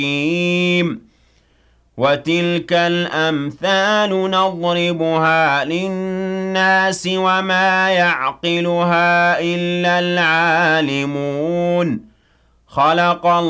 وَتِلْكَ الْأَمْثَالُ نَضْرِبُهَا لِلنَّاسِ وَمَا يَعْقِلُهَا إِلَّا الْعَالِمُونَ